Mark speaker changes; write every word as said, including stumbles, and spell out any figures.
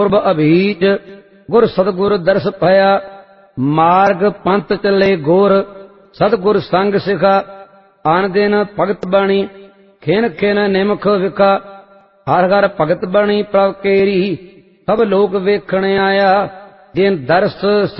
Speaker 1: ਪੁਰਬ ਅਭੀਜ ਗੁਰ ਸਤਿਗੁਰ ਦਰਸ ਭਇਆ। ਮਾਰਗ ਪੰਥ ਚੱਲੇ ਗੋਰ ਸਤਿਗੁਰ ਸੰਗ ਸਿਖਾ। ਆਨ ਦਿਨ ਭਗਤ ਬਾਣੀ ਖੇਨ ਖੇਨ ਨਿਮਖ ਵਿਖਾ। ਹਰ ਹਰ ਭਗਤ ਬਾਣੀ ਪ੍ਰਭ ਕੇਰੀ ਸਭ ਲੋਕ ਵੇਖਣ ਆਇਆ। ਜਿਨ ਦਰਸ